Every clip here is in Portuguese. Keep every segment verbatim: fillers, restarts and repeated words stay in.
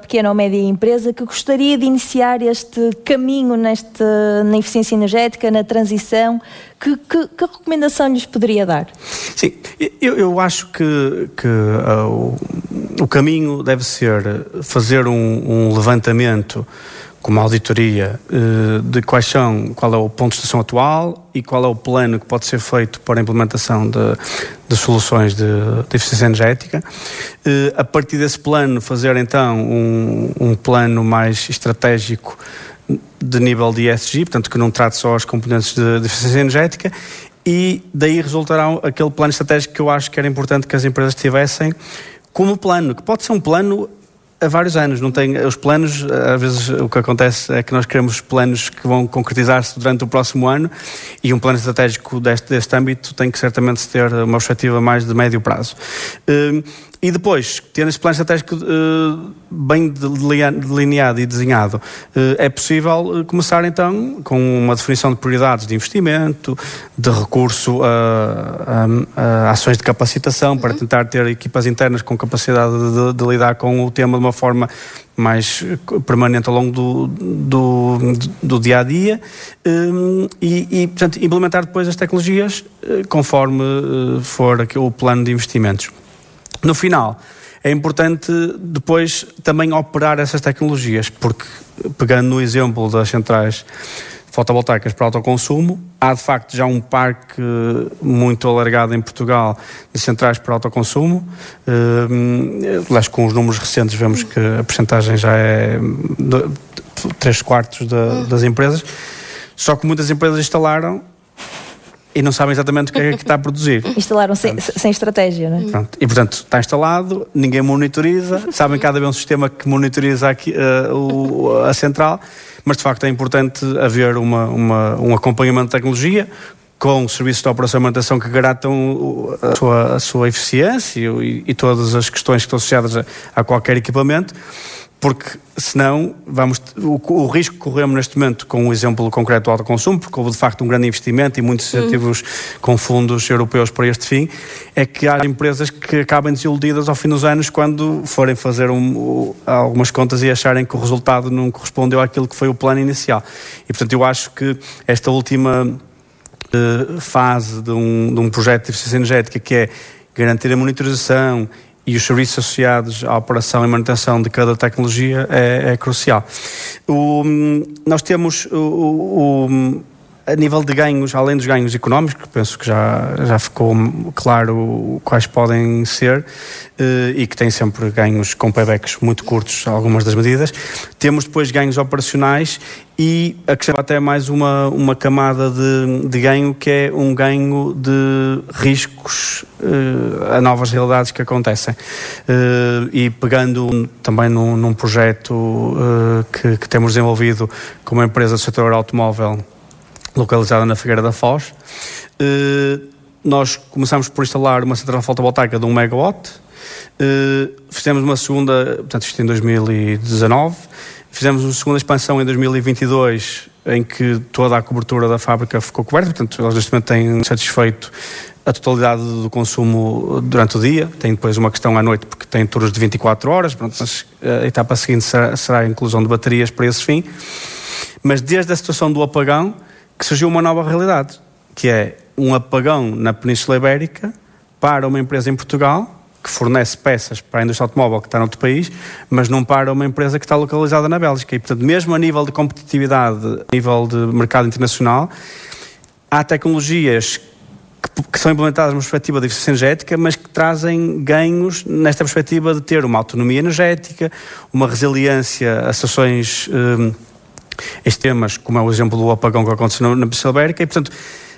pequena ou média empresa que gostaria de iniciar este caminho neste, na eficiência energética, na transição, que, que, que recomendação lhes poderia dar? Sim, eu, eu acho que, que uh, o, o caminho deve ser fazer um, um levantamento com uma auditoria uh, de quais são, qual é o ponto de situação atual e qual é o plano que pode ser feito para a implementação de, de soluções de, de eficiência energética. Uh, a partir desse plano fazer então um, um plano mais estratégico de nível de E S G, portanto que não trate só as componentes de, de eficiência energética, e daí resultará aquele plano estratégico que eu acho que era importante que as empresas tivessem como plano, que pode ser um plano há vários anos. Não tem, os planos, às vezes o que acontece é que nós queremos planos que vão concretizar-se durante o próximo ano, e um plano estratégico deste, deste âmbito tem que certamente ter uma perspectiva mais de médio prazo. Uh, E depois, tendo este plano estratégico uh, bem delineado e desenhado, uh, é possível começar então com uma definição de prioridades de investimento, de recurso a, a, a ações de capacitação para tentar ter equipas internas com capacidade de, de lidar com o tema de uma forma mais permanente ao longo do, do, do dia a dia, um, e, e portanto implementar depois as tecnologias uh, conforme uh, for aqui o plano de investimentos. No final, é importante depois também operar essas tecnologias, porque, pegando no exemplo das centrais fotovoltaicas para autoconsumo, há de facto já um parque muito alargado em Portugal de centrais para autoconsumo. Aliás, com os números recentes vemos que a percentagem já é três quartos da, das empresas, só que muitas empresas instalaram e não sabem exatamente o que é que está a produzir. Instalaram sem, sem estratégia, não é? Pronto. E, portanto, está instalado, ninguém monitoriza, sabem que há de haver um sistema que monitoriza aqui, uh, o, a central, mas, de facto, é importante haver uma, uma, um acompanhamento de tecnologia com serviços de operação e manutenção que garantam a sua, a sua eficiência e, e todas as questões que estão associadas a, a qualquer equipamento, porque senão vamos, o, o risco que corremos neste momento com o exemplo concreto do autoconsumo, porque houve de facto um grande investimento e muitos incentivos hum. com fundos europeus para este fim, é que há empresas que acabem desiludidas ao fim dos anos quando forem fazer um, algumas contas e acharem que o resultado não correspondeu àquilo que foi o plano inicial. E portanto eu acho que esta última uh, fase de um, de um projeto de eficiência energética, que é garantir a monitorização e os serviços associados à operação e manutenção de cada tecnologia é, é crucial. O, nós temos o, o, a nível de ganhos, além dos ganhos económicos, que penso que já, já ficou claro quais podem ser, eh, e que têm sempre ganhos com paybacks muito curtos, algumas das medidas, temos depois ganhos operacionais e acrescento até mais uma, uma camada de, de ganho, que é um ganho de riscos uh, a novas realidades que acontecem. Uh, e pegando também num, num projeto uh, que, que temos desenvolvido com uma empresa do setor automóvel localizada na Figueira da Foz, uh, nós começamos por instalar uma central fotovoltaica de um megawatt, uh, fizemos uma segunda, portanto isto em dois mil e dezanove, fizemos uma segunda expansão em dois mil e vinte e dois, em que toda a cobertura da fábrica ficou coberta, portanto eles neste momento têm satisfeito a totalidade do consumo durante o dia. Tem depois uma questão à noite, porque tem turnos de vinte e quatro horas, pronto, mas a etapa seguinte será, será a inclusão de baterias para esse fim. Mas desde a situação do apagão que surgiu uma nova realidade, que é um apagão na Península Ibérica para uma empresa em Portugal que fornece peças para a indústria automóvel que está noutro país, mas não para uma empresa que está localizada na Bélgica. E, portanto, mesmo a nível de competitividade, a nível de mercado internacional, há tecnologias que, que são implementadas numa perspectiva de eficiência energética, mas que trazem ganhos nesta perspectiva de ter uma autonomia energética, uma resiliência a situações um, extremas, como é o exemplo do apagão que aconteceu na Península Ibérica. E, portanto,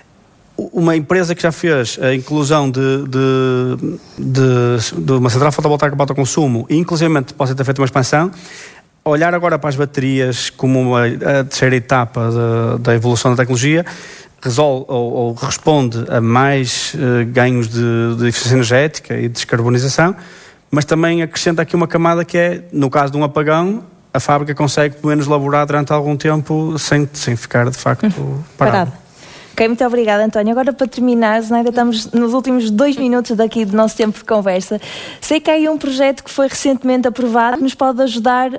uma empresa que já fez a inclusão de, de, de, de uma central fotovoltaica para autoconsumo e inclusivamente possa ter feito uma expansão, olhar agora para as baterias como uma, a terceira etapa da, da evolução da tecnologia, resolve ou, ou responde a mais uh, ganhos de, de eficiência energética e de descarbonização, mas também acrescenta aqui uma camada que é, no caso de um apagão, a fábrica consegue pelo menos laborar durante algum tempo sem, sem ficar de facto hum, parada. parada. Ok, muito obrigada, António. Agora, para terminar, ainda estamos nos últimos dois minutos daqui do nosso tempo de conversa. Sei que há aí um projeto que foi recentemente aprovado que nos pode ajudar